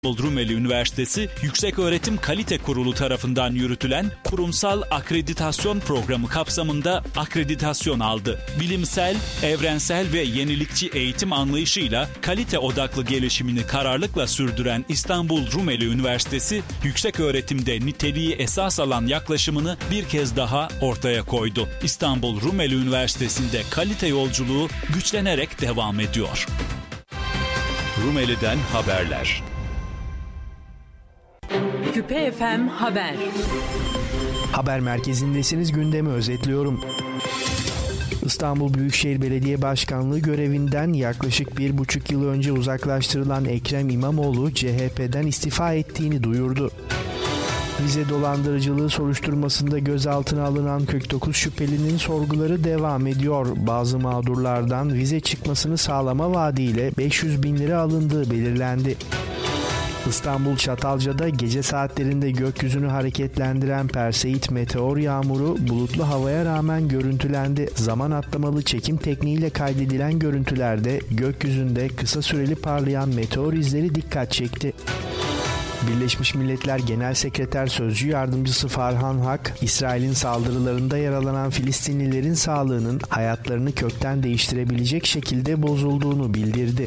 Rumeli Üniversitesi Yükseköğretim Kalite Kurulu tarafından yürütülen kurumsal akreditasyon programı kapsamında akreditasyon aldı. Bilimsel, evrensel ve yenilikçi eğitim anlayışıyla kalite odaklı gelişimini kararlılıkla sürdüren İstanbul Rumeli Üniversitesi, yükseköğretimde niteliği esas alan yaklaşımını bir kez daha ortaya koydu. İstanbul Rumeli Üniversitesi'nde kalite yolculuğu güçlenerek devam ediyor. Rumeli'den haberler. Küpe FM Haber. Haber merkezindesiniz, gündemi özetliyorum. İstanbul Büyükşehir Belediye Başkanlığı görevinden yaklaşık 1,5 yıl önce uzaklaştırılan Ekrem İmamoğlu CHP'den istifa ettiğini duyurdu. Vize dolandırıcılığı soruşturmasında gözaltına alınan 49 şüphelinin sorguları devam ediyor. Bazı mağdurlardan vize çıkmasını sağlama vaadiyle 500 bin lira alındığı belirlendi. İstanbul Çatalca'da gece saatlerinde gökyüzünü hareketlendiren Perseit meteor yağmuru bulutlu havaya rağmen görüntülendi. Zaman atlamalı çekim tekniğiyle kaydedilen görüntülerde gökyüzünde kısa süreli parlayan meteor izleri dikkat çekti. Birleşmiş Milletler Genel Sekreter Sözcü Yardımcısı Farhan Hak, İsrail'in saldırılarında yaralanan Filistinlilerin sağlığının hayatlarını kökten değiştirebilecek şekilde bozulduğunu bildirdi.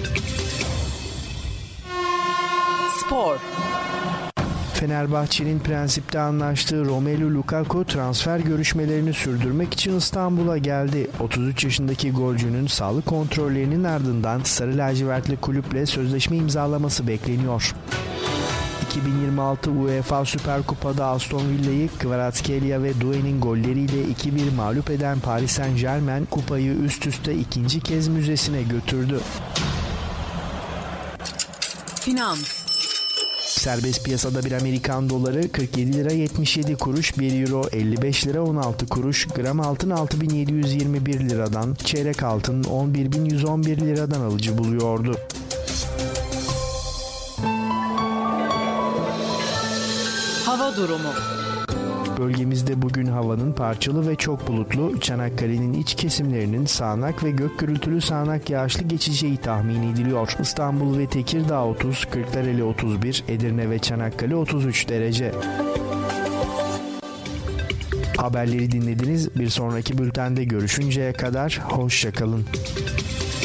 Spor. Fenerbahçe'nin prensipte anlaştığı Romelu Lukaku transfer görüşmelerini sürdürmek için İstanbul'a geldi. 33 yaşındaki golcünün sağlık kontrollerinin ardından Sarı Lacivertli kulüple sözleşme imzalaması bekleniyor. 2026 UEFA Süper Kupa'da Aston Villa'yı Kvaratskhelia ve Doué'nin golleriyle 2-1 mağlup eden Paris Saint-Germain kupayı üst üste ikinci kez müzesine götürdü. Finans. Serbest piyasada bir Amerikan doları 47 lira 77 kuruş, 1 euro 55 lira 16 kuruş, gram altın 6721 liradan, çeyrek altın 11111 liradan alıcı buluyordu. Hava durumu. Bölgemizde bugün havanın parçalı ve çok bulutlu, Çanakkale'nin iç kesimlerinin sağanak ve gök gürültülü sağanak yağışlı geçeceği tahmin ediliyor. İstanbul ve Tekirdağ 30, Kırklareli 31, Edirne ve Çanakkale 33 derece. Haberleri dinlediniz. Bir sonraki bültende görüşünceye kadar hoşça kalın.